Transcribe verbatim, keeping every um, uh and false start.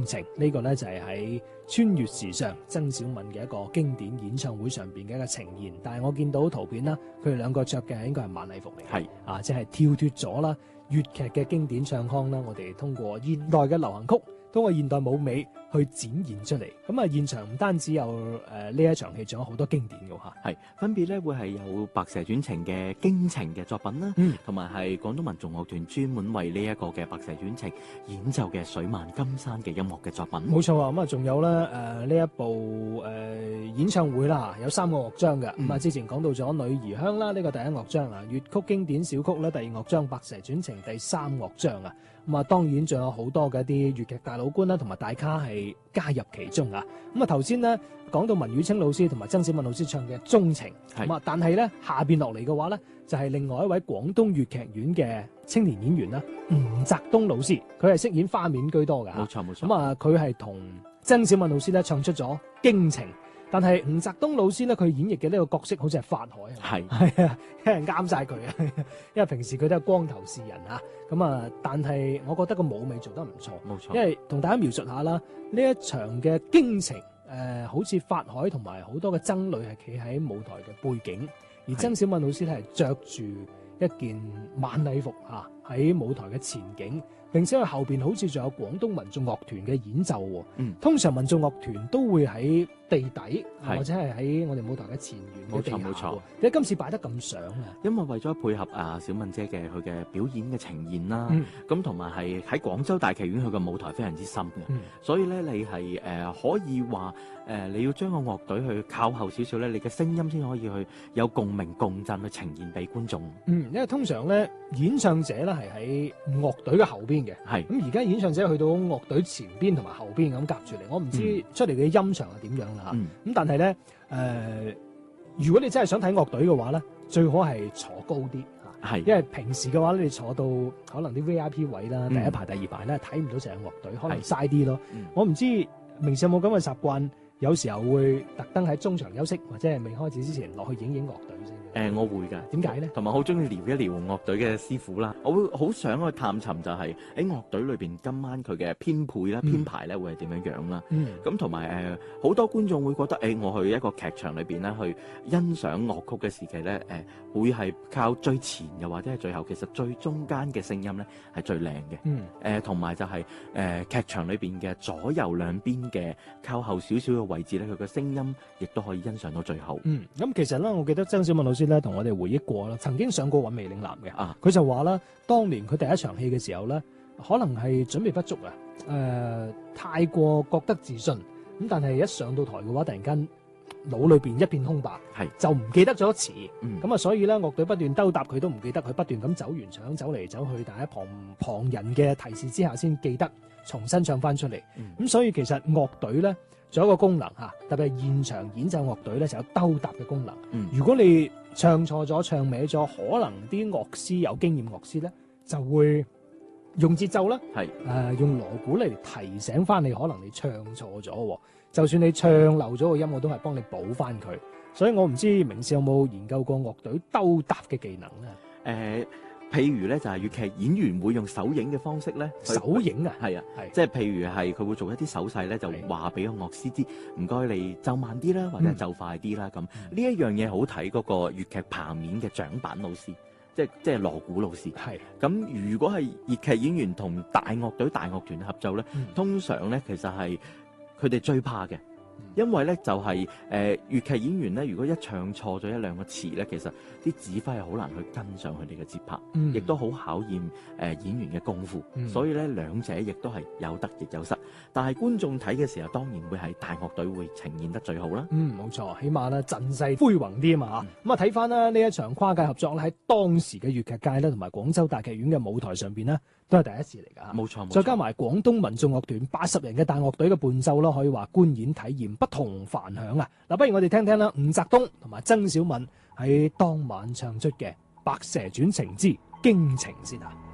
情》，呢、這個呢就係喺穿越時尚曾小敏嘅一個經典演唱會上邊嘅一個呈現。但係我見到圖片啦，佢哋兩個着嘅應該係晚禮服嚟嘅，係啊，即係跳脫咗啦粵劇嘅經典唱腔啦，我哋通過現代嘅流行曲，通過現代舞美去展現出嚟。咁啊，現場唔單止有誒呢、呃、一場戲，仲有好多經典嘅嚇。 係分別咧會係有《白蛇傳情》嘅驚情嘅作品啦，同埋係廣東民族樂團專門為呢一個嘅《白蛇傳情》演奏嘅《水漫金山》嘅音樂嘅作品。冇錯啊，咁啊仲有咧誒呢一部誒、呃、演唱會啦，有三個樂章嘅。咁啊、嗯、之前講到咗《女兒香》啦，呢、這個第一樂章啊，粵曲經典小曲咧第二樂章，《白蛇傳情》第三樂章啊。咁啊，當然仲有好多嘅一啲粵劇大老倌啦，同埋大咖係加入其中啊。咁啊，頭先咧講到文宇清老師同埋曾小敏老師唱嘅《鍾情》，咁啊，但係咧下邊落嚟嘅話咧，就係、是、另外一位廣東粵劇院嘅青年演員啦，吳澤東老師，佢係飾演花面居多㗎。冇錯冇錯。咁啊，佢係同曾小敏老師咧唱出咗《驚情》。但係吳澤東老師咧，佢演繹嘅呢個角色好似係法海，係係啊，一人啱晒佢啊！因為平時佢都係光頭示人啊，咁啊，但係我覺得個舞美做得唔錯，冇錯。因為同大家描述下啦，呢一場嘅驚情，誒、呃，好似法海同埋好多嘅僧侶係企喺舞台嘅背景，而曾小敏老師咧係着住一件晚禮服嚇喺舞台嘅前景。並且佢後邊好似仲有廣東民族樂團嘅演奏喎。嗯，通常民族樂團都會喺地底或者係喺我哋舞台嘅前緣嘅地下。冇錯冇錯。點解今次擺得咁上啊？ 因為為咗配合啊小敏姐嘅佢嘅表演嘅呈現啦，咁同埋係喺廣州大劇院佢嘅舞台非常之深嘅，嗯、所以咧你係誒、呃、可以話誒、呃、你要將個樂隊去靠後少少咧，你嘅聲音先可以去有共鳴共振去呈現俾觀眾。 嗯，因為通常咧演唱者咧係喺樂隊嘅後邊。係咁，而家演唱者去到樂隊前邊同埋後邊咁夾住嚟，我唔知出嚟嘅音場係點樣啦吓。咁、嗯、但係咧，誒、呃，如果你真係想睇樂隊嘅話咧，最好係坐高啲吓。係，因為平時嘅話咧，你坐到可能啲 V I P 位啦，嗯、第一排、第二排咧睇唔到成個樂隊，可能嘥啲咯。嗯、我唔知明時有冇咁嘅習慣，有時候會特登喺中場休息或者係未開始之前落去影影樂隊先。 誒、呃，我會㗎。點解咧？同埋好中意撩一撩樂隊嘅師傅啦。我會好想去探尋就係喺樂隊裏邊今晚佢嘅編配啦、編、嗯、排咧會係點樣樣啦。咁同埋誒好多觀眾會覺得誒、欸，我去一個劇場裏邊咧去欣賞樂曲嘅時期咧，誒、呃、會係靠最前又或者係最後，其實最中間嘅聲音咧係最靚嘅。嗯。誒同埋就係、是、誒、呃、劇場裏邊嘅左右兩邊嘅靠後少少嘅位置咧，佢嘅聲音亦都可以欣賞到最後。嗯。咁其實咧，我記得曾小敏老師咧同我哋回憶過啦，曾經上過《韻味嶺南》嘅，啊，佢就話啦，當年佢第一場戲嘅時候咧，可能係準備不足啊，誒、呃，太過覺得自信，咁但係一上到台嘅話，突然間腦裏邊一片空白，係就唔記得咗詞，咁、嗯、啊，所以咧樂隊不斷兜搭佢都唔記得，佢不斷咁走完場，走嚟走去，但喺旁旁人嘅提示之下先記得重新唱翻出嚟，咁、嗯、所以其實樂隊咧。仲有一個功能嚇，特別係現場演奏樂隊咧，就有兜搭嘅功能。嗯、如果你唱錯咗、唱歪咗，可能啲樂師有經驗樂師咧，就會用節奏啦，係誒、呃、用鑼鼓嚟提醒翻你，可能你唱錯咗。就算你唱漏咗個音，我都係幫你補翻佢。所以我唔知明少有冇研究過樂隊兜搭嘅技能咧？誒、 呃。譬如咧就係粵劇演員會用手影嘅方式咧， 手影啊， 係啊，係，即係譬如係佢會做一啲手勢咧，就話俾個樂師知，唔該你奏慢啲啦，或者奏快啲啦，咁呢一樣嘢好睇嗰個粵劇棚面嘅掌板老師，即係即係鑼鼓老師。係，咁如果係粵劇演員同大樂隊、大樂團合奏咧，嗯、通常咧其實係佢哋最怕嘅。因為咧就係誒粵劇演員咧，如果一唱錯咗一兩個詞咧，其實啲指揮係好難去跟上佢哋嘅節拍，亦、嗯、都好考驗誒、呃、演員嘅功夫。嗯、所以咧兩者亦都係有得亦有失。但係觀眾睇嘅時候，當然會係大樂隊會呈現得最好啦。嗯，冇錯，起碼咧陣勢恢宏啲啊嘛嚇。咁啊睇翻啦呢一場跨界合作咧，喺當時嘅粵劇界咧同埋廣州大劇院嘅舞台上邊呢，都係第一次嚟㗎。冇錯，再加埋廣東民眾樂團八十人嘅大樂隊嘅伴奏啦，可以話觀演體驗不同凡響啊！嗱，不如我哋聽聽啦，吳澤東同埋曾小敏喺當晚唱出嘅《白蛇傳情之驚情》先啊！